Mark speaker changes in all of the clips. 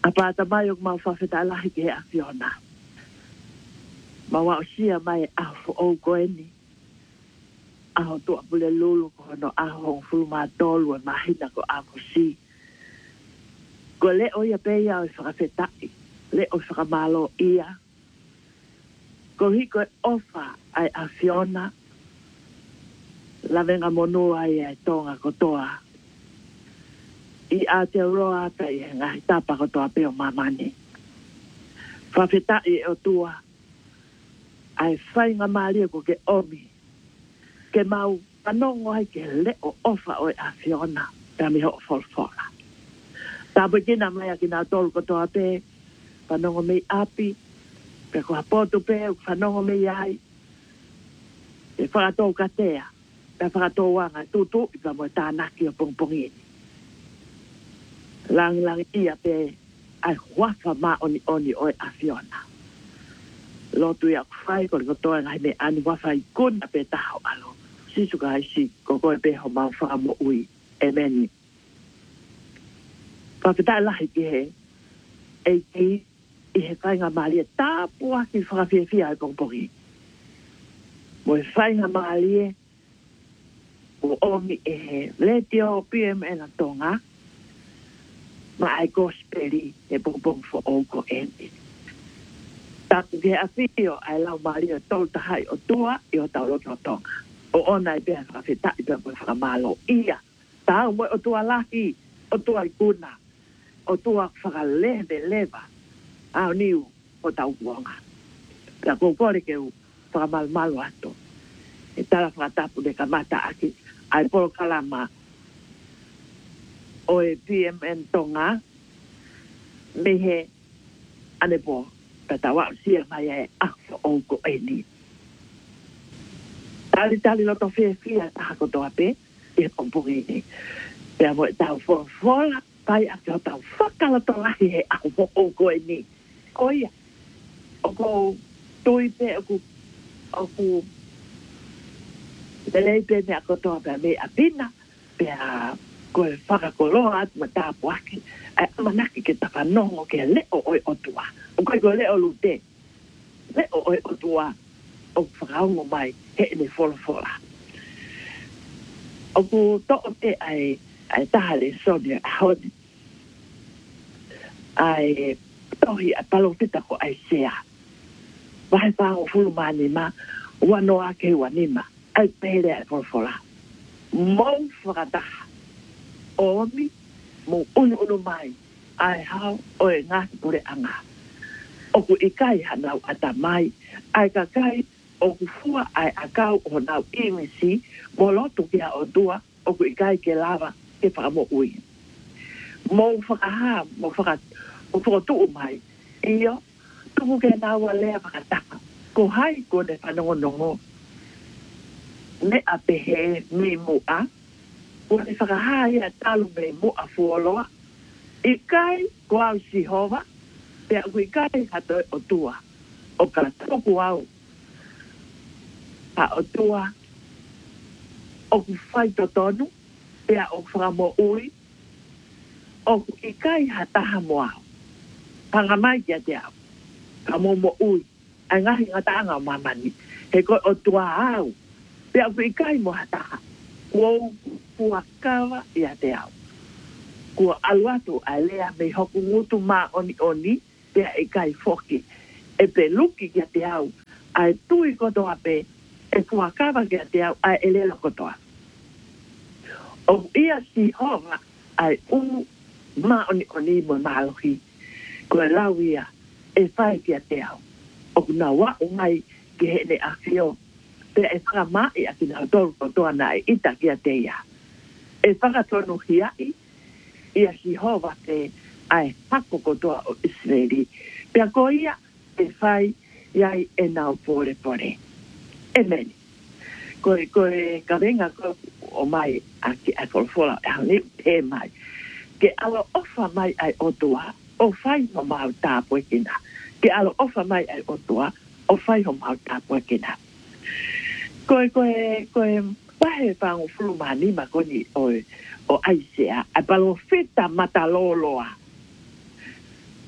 Speaker 1: Apa ta mai o mau whawheta lahi ke a Fiona. Ma wa o sia mai a o goeni. A ho tua pule lulu ko no a hong fulu ma tolu e mahina ko a ko si. Ko le o ia pe ia o whakawhetai. Le o whakamalo ia. Ko hiko e ofa ai a Fiona. La venga monua ai ai tonga kotoa. I a te roa ta i ngahi tapa kotoa peo mamani. Whawhetai e o tua. Ai whainga maria ko ke omi. Ke mau panongo ai ke le o ofa o a Fiona. Ta mi ho folfola. Ta pekina mai a kina tolu kotoa pe. Panongo mei api. Pe ko hapoto pe o panongo mei ai. E whakatou katea. Pe whakatou wanga tutu. I pa mo tānaki o pongpongini. Lang ia pe. Ai wafa ma oni o a Fiona. Lotu ia kwhai ko kotoa ngai me ani wafa i kuna pe taho alo. Sisu ka haisi ko koe pe ho mau whakamo ui. E meni. Whawhetai lahi ki he. E ki i he whainga maalia tāpua ki whakawhiawhia ai pongpongi. Mo he whainga maalia o omi e he letio PMN a tonga. Ma ai gospeli e pongpong fo oko endi. Taku ke a whio ai lau maalia tol tahai o tua i o tau loto tonga. O ona i pēha whakawhetai pēha mo whakamalo ia. Tāu mo o tua lahi, o tua i kuna. O tua whakaleve leva. Ao niu o tau kuonga. Pea kōkore ke u whakamalmalo ato. E tala whakatapu de kamata aki. Ai polo kalama o e PMN tonga. Mehe anepo. Pea tawa o sia mai e afo o ko e ni. Tali loto fia taha kotoa pe. E kompungi ni. Pea mo e tau fola. Pai a tau tau whakalato lahi he afo o ko e ni. Oia. O ko tui pe o ku lelei pe me a kotoa pe me a pina. Pe a koe whakakoloa atu ma tāpu aki. Ai amanaki ke tapanongo ke leo oi otua. O koe leo lute. Leo oi otua. O whakaungo mai he ne fola. O ku to'o te ai tahale Sonia Ahoni. Ai tohi a palofita ko ai sea. Wahe whango fulumani ma. Wano ake wanima. Ai pere ai fola. Mou whakataha. Omi. Mo unu mai. Ai hao oe ngāti pure anga. Oku ikai hanau ata mai. Ai kakai. Oku fua ai akau o nau imisi. Mo lotu kia o tua. Oku ikai ke lava. Ke whakamo ui. Mo whakaha. Mo whakatu mai. Iyo. Tuku ke nāua lea whakataka. Ko hai ko ne whanongonongo. Ne a pehe me mua. Ko ne whakaha ia talu me mua fuoloa. Ikai ko au sihova. Pea ku ikai hato o tua. O ka toku au. Pa o tua. O ku whai totonu. Pea o whakamo ui. O ku ikai hataha moa. Pangamai kia te au. Ka momo ui. Ai ngahi ngataanga o mamani. He koe o tua au. Pea ku ikai mo hataha. Kua puakawa ia te au. Kua aluatu a lea me hoku ngutu mā oni. Pea ikai foki. E pe luki kia te au. Ai tui kotoa pe. E puakawa kia te au. Ai elela kotoa. O ia si hova. Ai mā oni mo mālohi. Kua lau ia. E whai kia te au. O kuna wau ngai ki he ne a whio. Pea e whakamai a kina toru kotoa na e ita kia te ia. E whakatonu hiai. Ia si hova te ai hako kotoa o Israeli. Pea ko ia e whai iai e nau pore. E meni. Koe ka renga ko o mai a ki a kolfola e hau te mai. Ke alo ofa mai ai otua. O whai ho mau tāpue kina. Ke alo ofa mai ai otua. O whai ho mau tāpue kina. Koe wahe whangu fulumani ma koni o aisea. A palo fita mataloloa.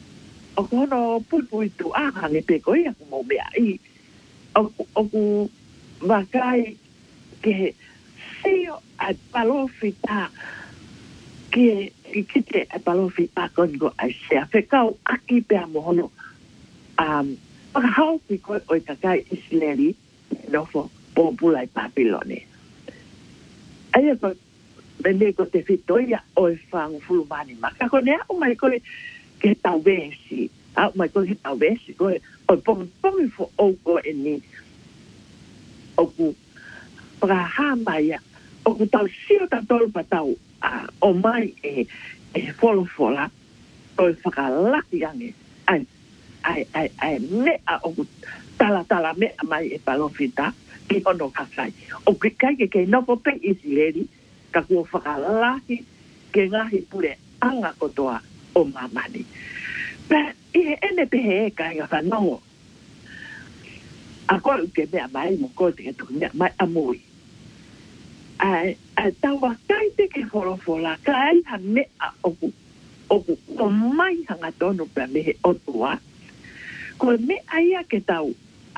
Speaker 1: o kono pui tu aha nge pe koia mo mea I o ku wakai ke seo ai palofita ke kite ai palofita kongo ai sea whekau aki pia mohono pakahau ki koe oi kakai Israeli nofo populai Papilone. Aia koe me ko te fitoia oi whangu fulumani maka ko nea o mai koe ke tau vesi au mai koe ke tau vesi koe oi pongi fo o koe e ni oku prahamaya oku tau sio ta tolu pa tau o mai e folofola oi whakalaki ange ai mea oku tala mea mai e palofita ki ono kasai o ke kai ke noko pe Israeli ka kua whakalaki ke ngahi pule anga kotoa o mamani. Pea I ene pehe e kai nga whanongo. A koe uke mea mai mo koe te ketu mea mai amui. Ai tawa kai te ke wholofola ka ai ha mea oku o mai hanga tonu pea mehe otua. Koe mea ia ke tau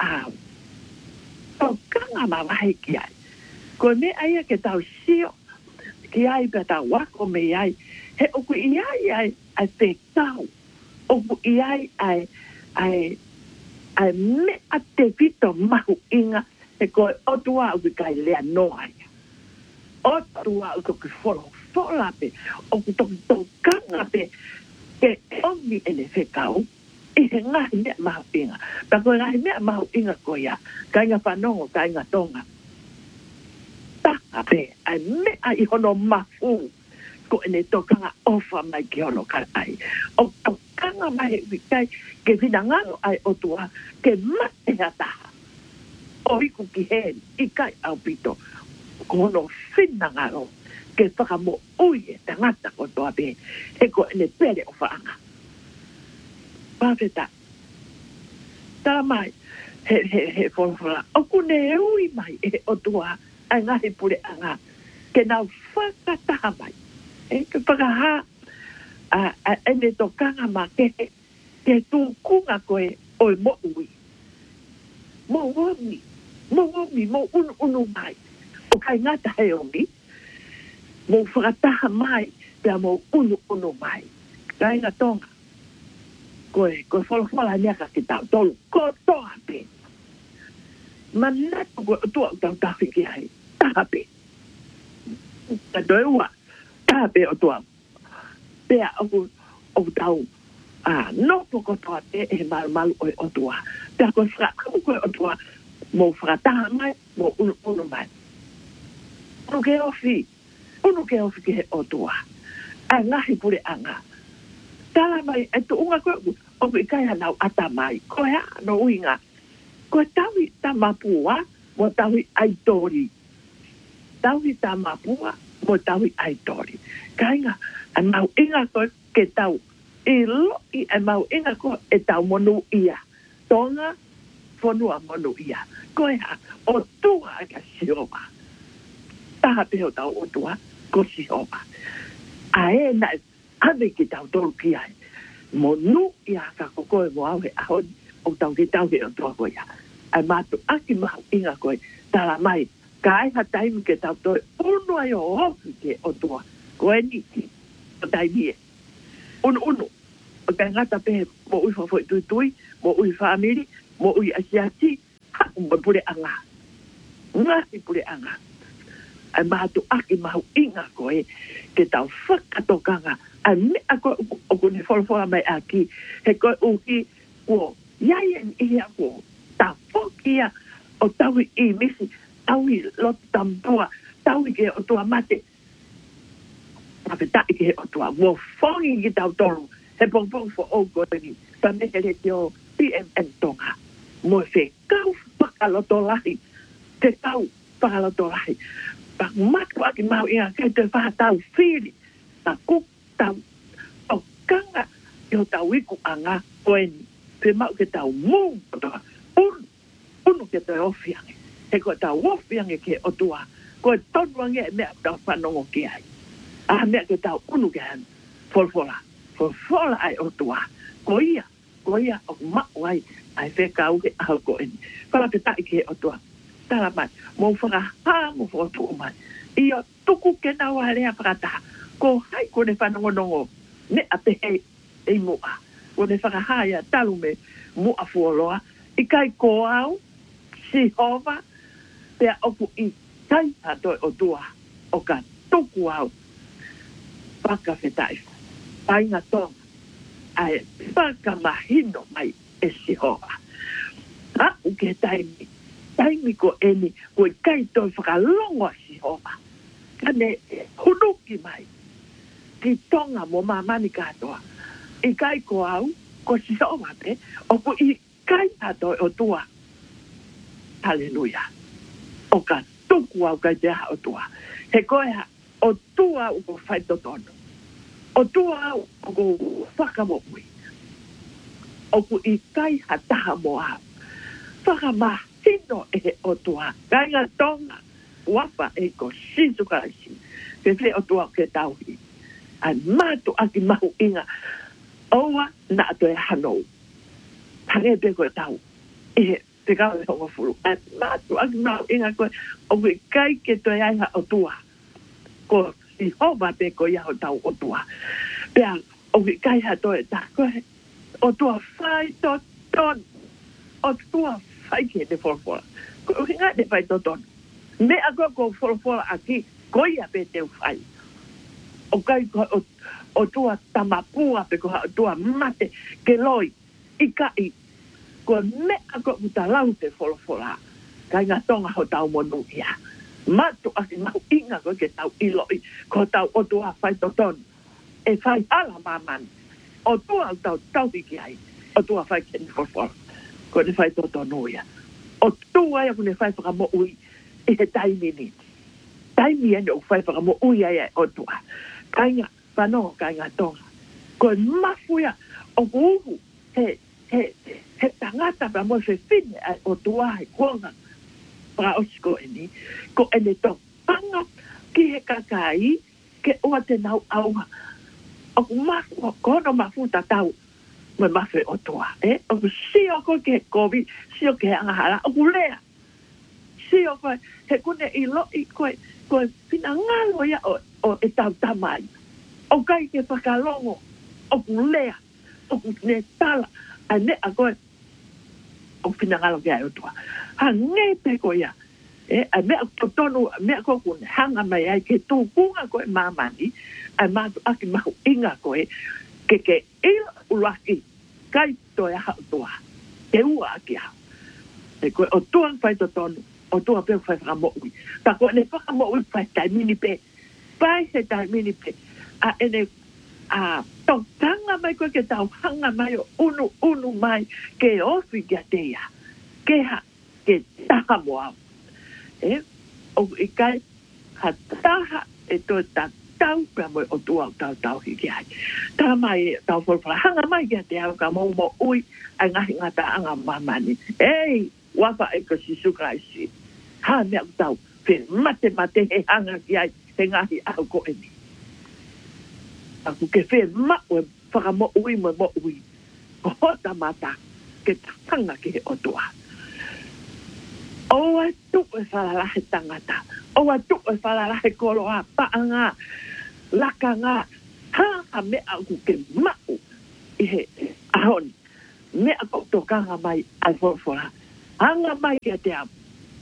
Speaker 1: o kanga mawahi ki ai. Koe mea ia ke tau sio ki ai pe tau wako me ai. He oku I ai te tau. Oku I ai mea te vito mahu inga he koe otua uki kai lea noa ia. Otua uki ki fola pe. Oku toki kanga pe ke omi ene whekau. I he ngahi mea mahu inga. Pa koe ngahi mea mahu inga koe ia. Ka inga whanongo, ka inga tonga. Taka pe, ai mea I hono mafu. Ko ene tokanga ofa mai ki hono ka ai. O tokanga mai wikai ke vinangano ai otua ke mate hataha. O iku ki heni, I kai au pito. Ko hono whinangano ke whakamo ui e tangata ko toa pe. He ko ene pere o whaanga. Pāwheta. Tā mai, he whonwhora. O kune ui mai e otua ai ngahi pure anga. Ke nau whakataha mai. E ke whakaha ene tokanga ma ke tūkunga koe oi mo ui. Mo omi, mo unu mai. O kai ngata he omi. Mo whakataha mai, pia mo unu mai. Kai ngatonga. Koe wholofola niaka ki tau tolu. Ko toa pe. Manatu koe tua tau tawhiki ai. Taha pe. Ta doe ua. Taha pe o tua. Pea oku tau. Nopo ko toa te e malu oi o tua. Pea koe whakamu koe o tua. Mo whakataha mai, mo unu mai. Unu ke ofi ki he o tua. Ai ngahi pure anga. Tala mai, e tu unga koe, o I kai hanau ata mai. Koe ha, no uinga. Koe tawi ta mapua, mo tawi aitori. Tawi ta mapua, mo tawi aitori. Kainga, e mau inga koe ke tau. I loi e mau inga koe e tau monu ia. Tonga, fonua monu ia. Koe ha, o tua ka sioma. Taha peho tau o tua, ko sioma. A e na, ane ki tau tolu ki ai. Mo nu ia ka kokoe mo au he ahon o tau ki tau he o tua koe ia. Ai mātu aki mahu inga koe tala mai. Ka ai ha taimi ke tau toi unu ai o hoki ke o tua. Koe ni ki o taimi e. Unu. O kai ngata pehe mo ui whawhoi tui, mo ui whaamiri, mo ui asiati, haku mo pure anga. Ngasi pure anga. Ai mātu aki mahu inga koe ke tau whakatokanga. Ai mea koe o kune wholwhoa mai aki. He koe uki ko iai en ia ko ta whokia o taui I misi, taui lotu tampua, taui ke o tua mate. Mawhetai ke o tua. Mo whongi ki tau tolu. He pongpong fo o koe ni. Ta mehe le te o PMN tonga. Mo se kau whakaloto lahi. Te kau whakaloto lahi. Pa matu aki mau inga kei te whahatau whiri. Ta kuk tau o kanga i o tau iku anga koe ni. Pe mau ke tau mung kotoa. Unu ke te ofiange. He koe tau ofiange ke o tua. Koe tonuange e mea tau whanongo ki ai. A mea ke tau unu ke han. Folfola ai o tua. Ko ia. koia o mawai ai fe kau ke au ko en para te tai ke o tua tala mai mo fanga ha mo fo tu mai ia tuku ke na wa le apata ko hai ko ne fa no ne ate e mo a ko ne fanga ha ya talume mo a fo loa I kai ko au si hova pe o ku I tai ha to o tua o ka tuku au paka fetai ai na to ai paka mahino mai e si hova a u ke taimi ko eni ko kai to whakalongo si hova kane hunuki mai ki tonga mo mamani katoa I kai ko au ko si hova pe o ko I kai ato o tua haleluya o ka tuku au kai te ha o tua he koe ha o tua u ko whai totono o tua au o ko whakamokui o ko I kai ha taha mo au whakamahino e o tua kai ngā tonga wapa e ko sisu karaisi ke whe o tua ke tauhi ai mātu aki mahu inga oua na ato e hanou tange pe koe tau e te kau e honga furu ai mātu aki mahu inga koe o koe kai ke toi aiha o tua ko si hova pe koe iho tau o tua pea o koe kai ha toi ta koe o tua whai to ton o tua whai ke te whorofora ko ngā te whai to ton me a koe ko whorofora aki koe ia pe te whai o kai koe o tua tamapua pe koe o tua mate ke loi I kai ko me a koe uta lau te whorofora kai ngā tonga ho tau monu ia matu aki mau inga koe ke tau iloi ko tau o tua whai to ton e whai ala mamani o tua tau hiki ai o tua whai ke ni whorofora ko ne whai to tonu ia o tua ia ko ne whai whakamo ui I he taimini taimi ane o whai whakamo ui ai o tua kainga whanonga kainga tonga ko mafuia o uhu he tangata pa mo se fine ai o tua he kuanga pra osiko eni ko ene to panga ki he kakai ke oa te nau auha o mafu kono mafu tatau me mafe o tua o sio ko ke kovi sio ke angahara o kulea sio ko he kune I lo I ko pina ngalo ia o e tau tamai o kai ke whakalongo o kulea o kune tala a ne a koe o pina ngalo ke ai o tua ha nge pe ko ia a mea tonu mea ko kun hanga mai ai ke tu kunga koe mamani ai matu aki mahu inga koe ke ila ulaki kai to ya tua ke ua aki ha e koe o tuang whai to tonu o tua pe whai whakamoui ta koe ne whakamoui whai tai mini pe pai he tai mini pe a ene a tau tanga mai koe ke tau hanga mai o unu mai ke ofi kia teia ke ha ke taha moa o I kai ha taha e to ta tau pe mo o tua tau hiki ai ta mai tau whorofara hanga mai kia te au ka mo ui ai ngahi ngata anga mamani wapa e ko sisu kraisi ha mea tau pe mate he hanga ki ai he ngahi au ko eni aku ke whe mau e whakamo ui mo ui ko hota mata ke tanga ki he o tua o a tu e whalalahe tangata o a tu e whalalahe koloa paanga lakanga ha mea aku ke mau I he ahoni mea ko kanga mai ai whorofora hanga mai kia te au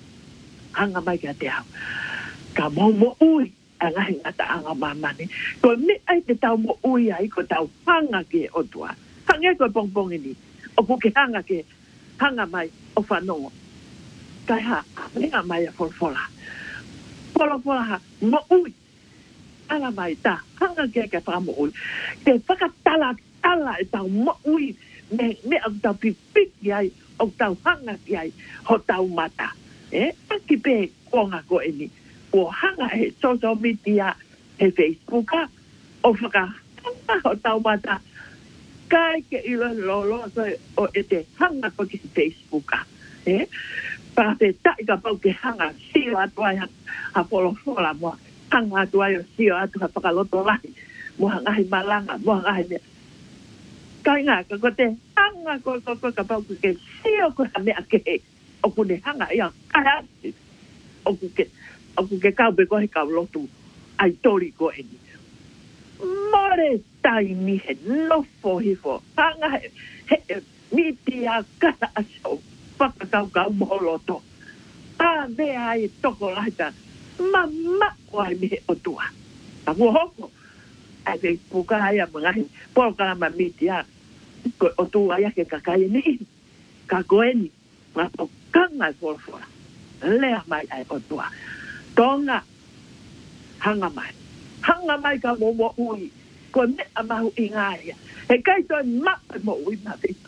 Speaker 1: ka mo ui a ngahi ngata anga mamani ko me ai te tau mo ui ai ko tau hanga ke o tua hanga ko pongpongi ni o ko ke hanga mai o whanongo kai ha hinga mai a whorofora ha mo ui ala mai ta hanga ke whakamo ui te whakatala e tau mo ui me au tau pipiki ai o tau hanga ki ai ho tau mata aki pe konga ko eni o hanga he social media he Facebook o whaka o tau mata kai ke ilo lolo o ete hanga ko ki Facebook pa te tai ka pau ke hanga sio atu ai ha whorofora mo hanga atu ai o sio atu ha whakaloto lahi mo hangahi malanga mo hangahi mea kai ngā ka te hanga ko ka pau ke sio ko ha mea ke o ku ne hanga ia kai o ku ke kau be ko he kau lotu ai tori ko eni more tai mi he no fo hi fo hanga he mi tia kata aso paka kau mo loto a ve ai toko laita mama wai mi he o tua a mo hoko ai ke puka ai a mga po ka ma mi tia ko o tua ia ke kakai ni ka koeni ma o kanga fo lea mai ai o tua tonga hanga mai ka mo ui ko me amahu ingaia he kai to ma mo ui ma te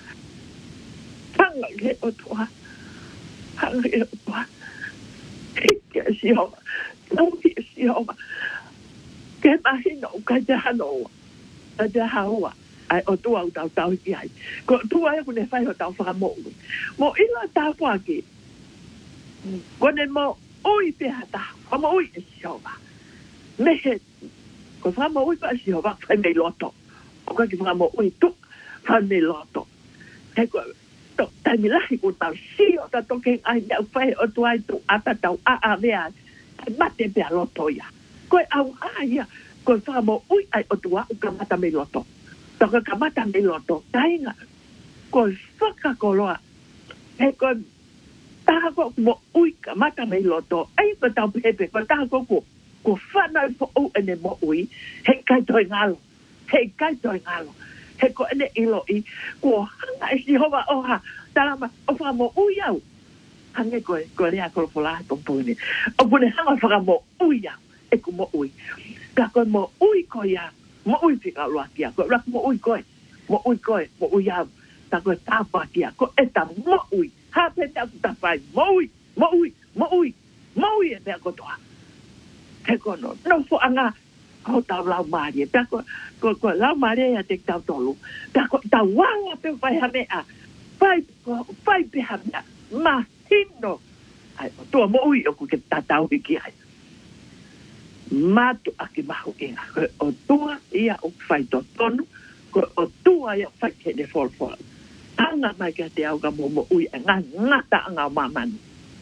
Speaker 1: hanga ke o tua hanga ke o tua ke si ho no ke si ho ke mahi no ka jano a jahawa ai o tua u tau ki ai ko tua e ne fai o tau whaka mo ila tau whaki ko ne mo ui pe hata mo ui e si ho me he ko whaka mo ui pa si ho whai mei loto o ka ki whaka mo ui tuk whai mei loto he ko tai mi lahi ko tau si o ta toke ai ne whai o tua i tu ata tau a mea mate pe a loto ia ko au aia ko whaka mo ui ai o tua u ka mata mei loto toka ka mata mei loto tainga ko whaka koloa he ko taha ko mo ui ka mata mei loto ai ko tau pepe ko taha ko whanau fo o ene mo ui he kai toi ngalo he ko ene ilo i ko hanga e si hova oha talama o whaka mo ui au hange ko rea kolofola kompuni o pune hanga whaka mo ui au e ko mo ui ka ko mo ui ko ia mo ui fika loa kia ko rak mo ui koe mo ui au ta ko tapa kia ko eta mo ui ha pe ta ta fai mo ui e te ko toa he ko no fo anga ko tau lau marie ta ko lau marie ya te tau tolu ta ko ta wanga pe fai ha mea fai pe ha mea ma hino ai to mo ui o ku ke tatau ki ai matu aki mahu inga ko o tua ia o fai to tonu ko o tua ia fai ke de fol anga mai ke te au ka mo ui ngata anga mamani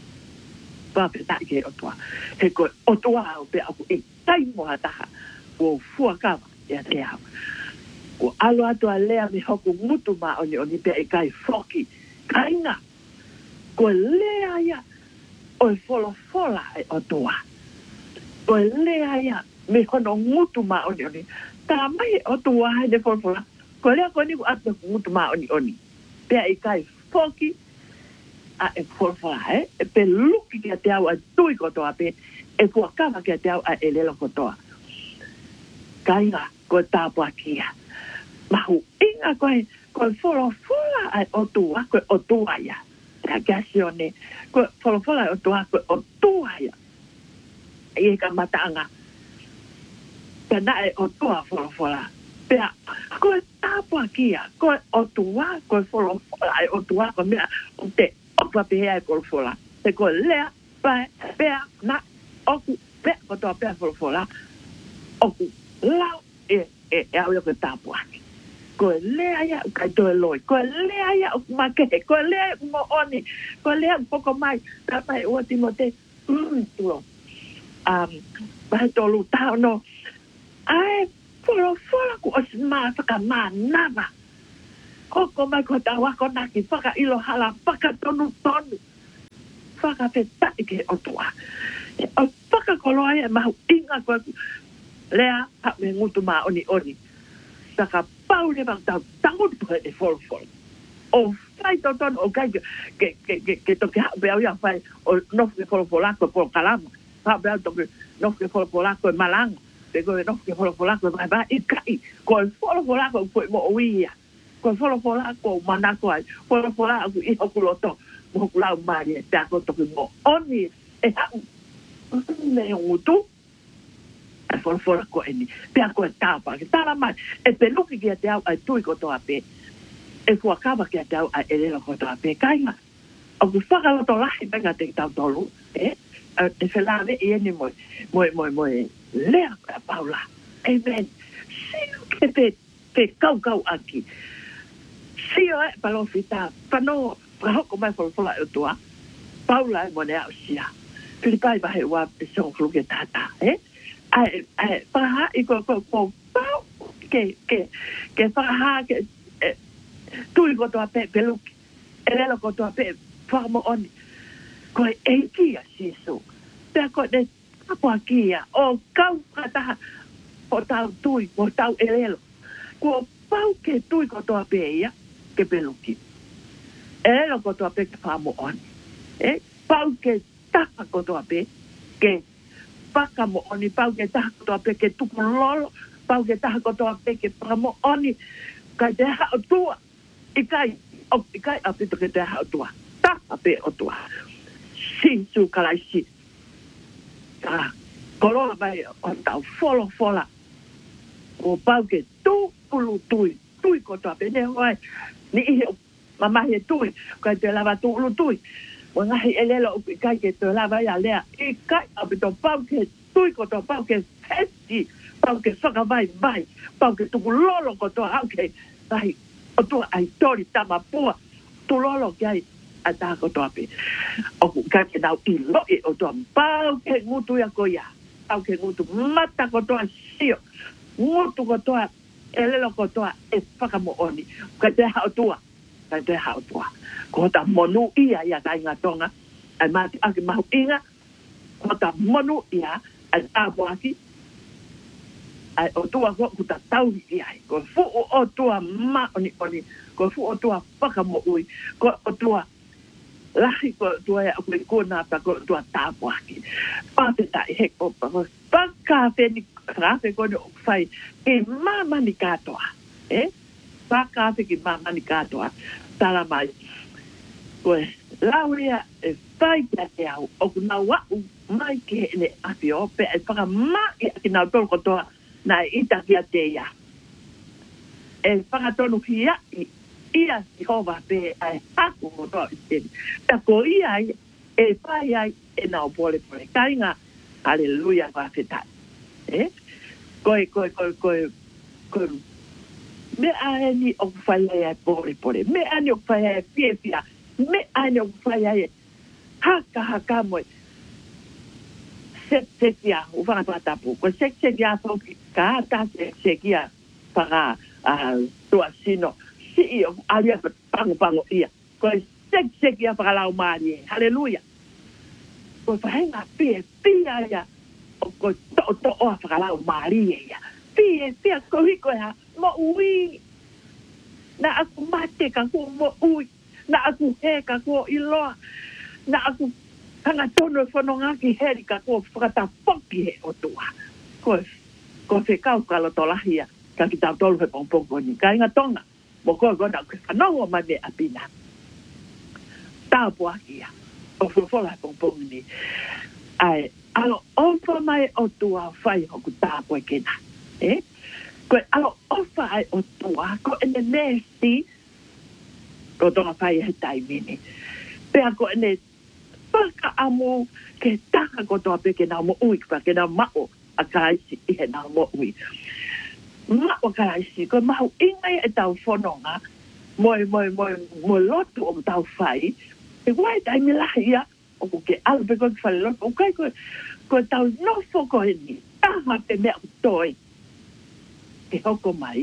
Speaker 1: pa pe ta ke o tua he ko o tua o pe aku e tai mo hata o fua ka ia te au ko alo ato lea mi hoku mutu ma oni pe e kai foki kainga ko lea ia o fola e o tua ko lea ia me hono mutu ma oni ta mai o tua he de fola ko lea ko ni ko ato mutu ma oni pe e kai foki a e fola e pe luki ke te au a tui ko toa pe e fua kama ke te au a e lelo ko toa kainga ko tāpua kia mahu inga ko fola ai o tua ko o tua ia ta gasione ko fola o tua ko o tua ia e ka matanga pena e o tua fola pea ko tāpua kia ko o tua ko fola ai o tua ko mea o te o pape ai ko fola te ko lea pea na o ku pea ko toa pea fola o ku lau e au yo ko tāpua ko lea ia ka to loi ko lea ia o make ko lea mo oni ko lea poko mai ta pai o timote tuo ba to lu ta no ai fola ku osma ka manava ko mai ko ta wa ko na ki faka ilo hala faka tonu faka pe ta ke o toa o faka ko loa ma inga ko lea ha me ngutu ma oni saka paule bang tau e fol o fai ton o kai ke to ke be au ya fai o no ke fol ko por kalama ha be to ke no ke fol ko malang te ko no ke fol ko ba i kai ko fol ko mo uia ko fol ko mana ko ai fol ko i ko loto mo ko la mari ta ko to ke mo oni e ha me utu for ko eni pe ko tapa ke tala mai e pe luki ke te au ai tui ko to ape e fu akaba ke te au ai ele ko to ape kainga o ku faka lo to lahi venga te tau tolu e se la ve e ni mo le paula amen sino ke pe pe kau aki. Sio palo fita, pano, prahoko mai fola o tua. Paula e mone au sia. Filipai bahe wa pesong fluke tata, Ai, paha i ko pau, ke paha ke, tui ko toa pe peluki. Elelo ko toa pe, whakamo oni. Ko e kia sisu. Pea ko ne tapua kia, o kau kataha, o tau tui, o tau elelo. Ko pau ke tui ko toa pe ia, ke peluki. Elelo ko toa pe ke whakamo oni. Pau ke taka ko toa pe, ke whakamo oni, pau ke taka ko toa pe, ke tuku lolo, pau ke taka ko toa pe, ke whakamo oni, kai te hao tua, ikai apito ke te hao tua, taka pe o tua. Si su kalaisi. Kolola mai o tau fola. O pau ke tupulu tui ko toa pe, ne hoai, ni ihe mamahi e tui, kai te lava tupulu tui. O ngahi elelo upi kai ke te lava ia lea. I kai apito pau ke tui ko toa pau ke festi. Pau ke whaka vai. Pau ke tuku lolo ko toa au ke. Ngahi o tua ai tori tama pua. Tu lolo ki ai a taha ko toa pe. O ku kai ke nau i loi o toa. Pau ke ngutu ia ko ia. Pau ke ngutu mata ko toa sio. Ngutu ko toa elelo ko toa e whakamo oni. Kai te hao tua. Kai te hao tua. Ko ta monu ia kai ngā tonga, ai mati ake mahu inga, ko ta monu ia, ai tāpuaki, ai o tua ko ta tauhi ia, ko fu o tua ma oni, ko fu o tua whakamo ui, ko o tua lahi ko tua ea koe kōnata ko tua tāpuaki. Pāte tai he ko pakawheni, rāwhe kone o whai, ke mamani katoa, pakawhe ki mamani katoa, tala mai, koe laurea e whai kia te au, o ku nau wau mai ke ene api o, pe e whakamai aki nau tolu kotoa na e ita kia te ia. E whakatonu ki ia si hova pe ai haku kotoa i teni. Ta ko ia e whai ai e nau pole. Kainga, haleluia kwa whetai. Koe, me aeni o whai ai pole. Me aeni o whai ai pia. Me aini o whai ai haka moe sekia o whakatapu ko sekia whauki ka ata sekia whaka tua sino si o alia pango ia ko sekia whakalau maari haleluia ko whahenga pia ia o ko to o whakalau maari ia pia ko hiko ha mo ui na aku mate ka ko mo ui na aku he ka ko iloa, na aku kanga tono whanonga ki heri ka ko whakatapoki he o tua. Ko whekau ka lo tolahia, ka ki tau tolu he pongpongo ni. Ka inga tonga, mo koe gona ke whanongo mai me apina. Tau puakia, o whawhola he pongpongo ni. Ai, alo ofa mai o tua whai hoku tāpoi kena. Koe alo ofa ai o tua, ko ene nesti, ko tonga whai he taimini. Pea ko ene whaka amu ke taka ko toa pe ke nao mo ui, ke nao mao a karaisi i he nao mo ui. Mao karaisi, ko mahu ingai e tau whanonga, moi lotu o tau whai, e wai taimi lahi ia, o ko ke alu pe koe ki whale lotu, o kai ko tau nofo ko heni, taha pe mea utoi, ke hoko mai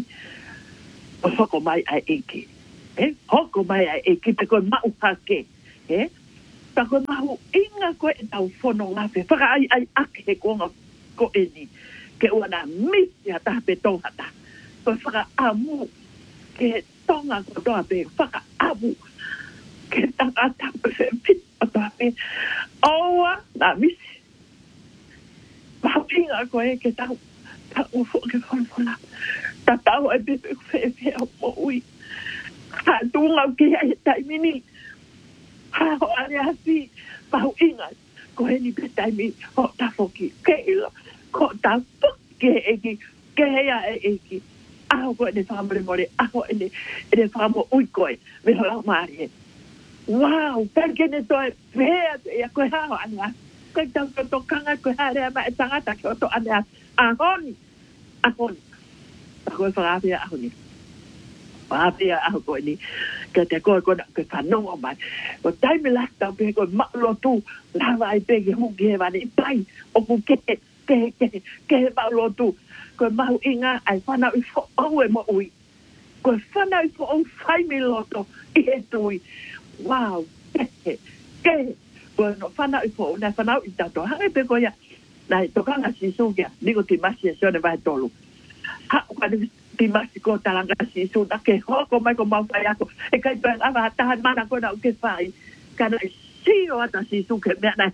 Speaker 1: ai eke. Hoko mai ai e kipe koe mau hake. Ta koe mahu inga koe e tau whono ngawe. Whaka ai ake he konga ko eni. Ke ua na misi a taha pe tongata. Koe whaka amu. Ke tonga ko toa pe whaka amu. Ke tangata pe pit o toa pe. Oua na misi. Mahu inga koe ke tau. Tau ufo ke whonwhona. Ta tau e pepe whewhe o mo ui. Ha tunga ki ai taimini. Ha ho ale asi. Pau inga. Ko heni pe taimini. Ho ta foki. Ke ilo. Ko ta foki eki. Ke hea eki. Aho ko ene whamare more. Aho ene whamo ui koe. Me hola maari. Wow. Perkene toi. Pea. Ia koe hao ane. Koe tau koto kanga koe harea ma e tangata. Ke oto ane. Ahoni. Koe whakawhia ahoni. Pia ako ni kaya ko ke fanong o mai o tai me la ta pe ko ma lo tu la vai pe ke hu ke va ni pai o ku ke ba lo tu ko ma inga ai fana i fo o e mo ui ko fana i fo o fai me lo to e tu wow ke ko no fana i fo na fana i ta to ha pe ko ya na to ka si su ya digo ti ma si so ne va tolu ha ko di Mexico talanga si su da ke ho ko mai ko mau pai ako e kai pe ava tahan mana ko na ke fai kana si o ata si su ke me na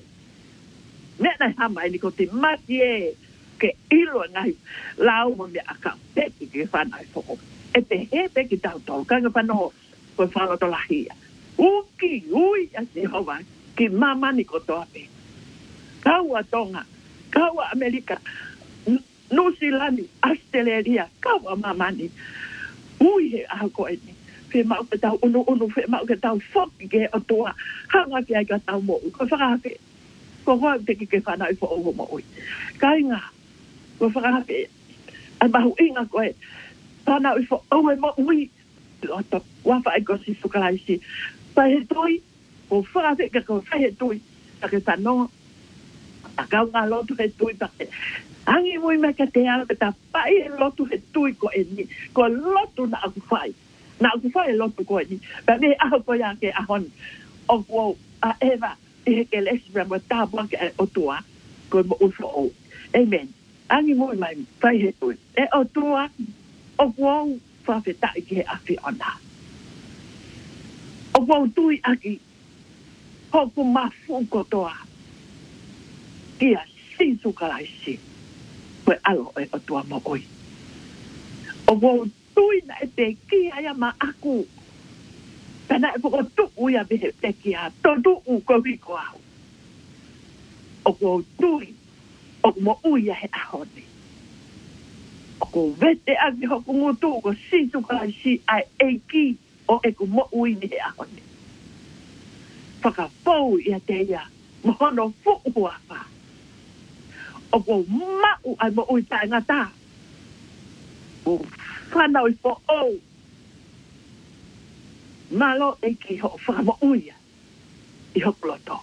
Speaker 1: ha mai ni ko te matie ke ilo ngai lau mo me aka pe ke fa na fo e pe he pe ki tau tau ka fa no ko fa lo to la hia uki ui asi ho va ki mama ni ko to ape kaua tonga kaua amerika New Zealand, Australia, kawa mamani. Ui he ako e ni. Fe mau ke tau unu, fe mau ke tau foki ke o toa. Hanga ke ai ka tau mo. Ko whakahake. Ko hoa te ki ke whanau i fo ovo mo ui. Kai ngā. Ko whakahake. Ai mahu inga koe. Whanau i fo ovo mo ui. Loto. Wafa ai ko si sukalaisi. Pai he tui. Ko whakahake ke ko whai he tui. Ta ke whanau. Ta kau ngā lotu he tui pake. Angi mui me ka te ala ka pai e lotu he tui ko e ni. Ko lotu na aku whai. Na aku whai e lotu ko e ni. Pa me aho ko ya ke ahon. O kuo a Eva. I he ke lesi me mo tāpua ke o tua. Ko mo ufo o. Amen. Angi mui mai whai he tui. E o tua. O kuo whawheta i ke he awhi ona. O kuo tui aki. Hoku mafu ko toa. Kia sisu kalaisi. Koe alo e o tua mo oi. O wau tui na e te kia ia ma aku. Pena e poko tuku ia bihe te kia. To tuku ko hiko au. O wau tui. O mo uia he ahone. O ko vete aki hoku ngutu ko sisu kalai si ai eiki. O e ku mo ui ni he ahone. Whakapou ia te ia. Mohono fuku apa. O ko mau ai mo ui tae ngata. O whanau i fo o. Malo e ki ho whamo uia. I hoku loto.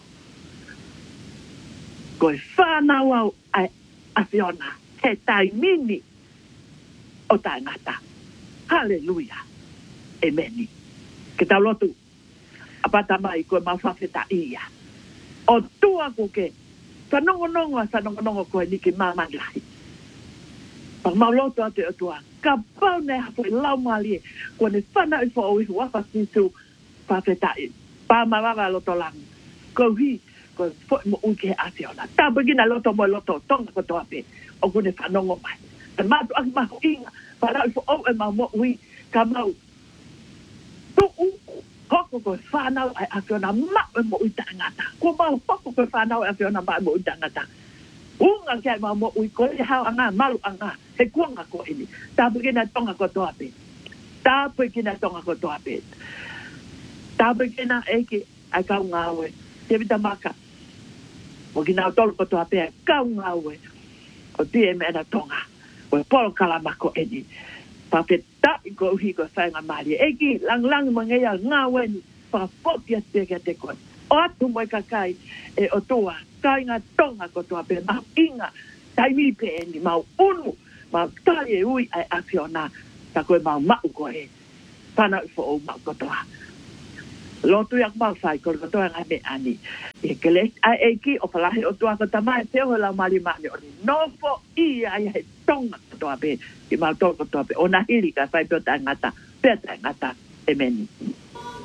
Speaker 1: Ko e whanau au ai a Fiona. He tai mini. O tae ngata. Hallelujah. Ameni. Ke tau lotu. Apata mai ko e mawhawheta ia. O tua ko ke. Sanongo koe ni ki mama lahi. Pag mauloto ate o tua. Ka pau ne hapo i lau malie. Ko ne whana i fo oihu wapa sisu whawhetai. Pa mawawa loto lang. Ko hi. Ko fo mo uke he ate ona. Ta begina loto mo loto. Tonga ko toa pe. O kune whanongo mai. Te matu aki mahu inga. Para i fo o e mau mo ui. Ka mau. Tuku. Hoko ko whanau ai awhiona mau e mo ui tangata. Ko mau hoko ko whanau ai awhiona mau e mo ui tangata. Unga kia mau mo ui ko e hao anga, malu anga. He kuanga ko ini. Tāpu kina tonga ko toa pe. Tāpu kina tonga ko toa pe. Tāpu kina eke ai kau ngāwe. Te vita maka. O kina o tolu ko toa pe ai kau ngāwe. O tie me ena tonga. O e polo kalama ko ini. Pape ta i ko uhi ko whainga maari. Eki lang mangea ngā weni pa potia teke te koe. O atu moi kakai e o toa. Kai ngā tonga ko toa pe mau inga. Taimi pe eni mau unu. Mau tai e ui ai awhiona. Ta koe mau mau koe. Pana ufo o mau ko toa. Lotu yak mau whai ko toa ngai me ani. E keles ai eki o palahe o toa ko tamai teo la mali mani o ni. Nofo i ai he tonga ko toa pe. Ki mau toa ko toa pe. O na hiri ka whai peo ta ngata. Pea ta ngata. Amen.